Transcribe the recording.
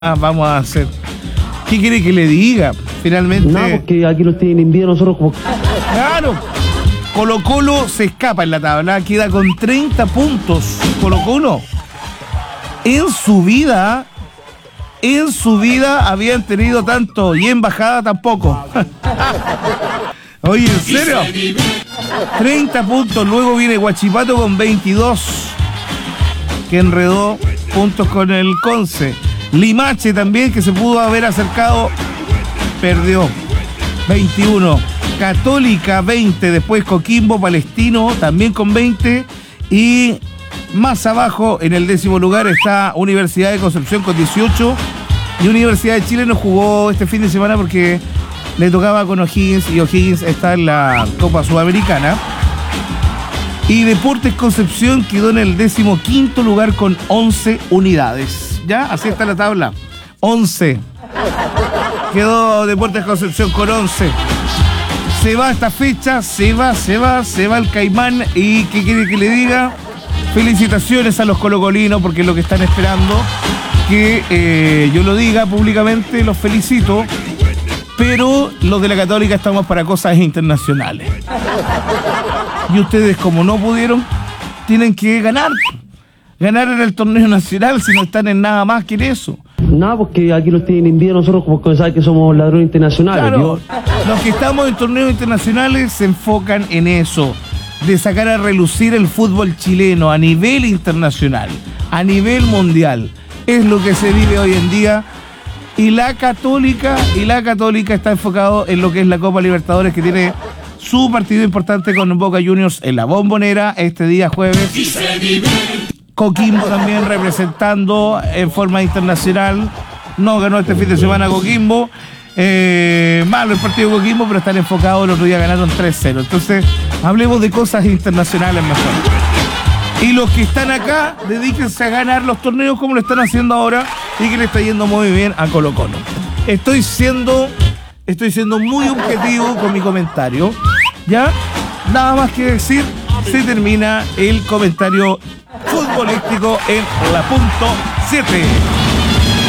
vamos a hacer. ¿Qué quiere que le diga? Finalmente. No, porque aquí los tienen en vida nosotros como. Claro. Colo-Colo se escapa en la tabla, queda con 30 puntos. Colo-Colo. En su vida habían tenido tanto y en bajada tampoco. Oye, ¿en serio? 30 puntos, luego viene Huachipato con 22, que enredó puntos con el Conce. Limache también, que se pudo haber acercado, perdió 21. Católica 20, después Coquimbo, Palestino también con 20, y más abajo en el 10º lugar está Universidad de Concepción con 18, y Universidad de Chile no jugó este fin de semana porque le tocaba con O'Higgins, y O'Higgins está en la Copa Sudamericana. Y Deportes Concepción quedó en el 15º lugar con 11 unidades. ¿Ya? Así está la tabla. 11. Quedó Deportes Concepción con 11. Se va esta fecha, se va el Caimán. ¿Y qué quiere que le diga? Felicitaciones a los colocolinos, porque es lo que están esperando que yo lo diga públicamente. Los felicito, pero los de la Católica estamos para cosas internacionales. Y ustedes, como no pudieron, tienen que ganar en el torneo nacional, si no están en nada más que en eso. No, porque aquí los tienen en vida nosotros como saben que somos ladrones internacionales. Claro, los que estamos en torneos internacionales se enfocan en eso, de sacar a relucir el fútbol chileno a nivel internacional, a nivel mundial. Es lo que se vive hoy en día. Y la Católica está enfocado en lo que es la Copa Libertadores, que tiene su partido importante con Boca Juniors en la Bombonera este día jueves. Coquimbo también representando en forma internacional. No ganó este fin de semana Coquimbo. Malo el partido de Coquimbo, pero están enfocados. El otro día ganaron 3-0. Entonces, hablemos de cosas internacionales mejor. Y los que están acá, dedíquense a ganar los torneos como lo están haciendo ahora, y que le está yendo muy bien a Colo-Colo. Estoy siendo muy objetivo con mi comentario. ¿Ya? Nada más que decir, se termina el comentario futbolístico en la punto 7.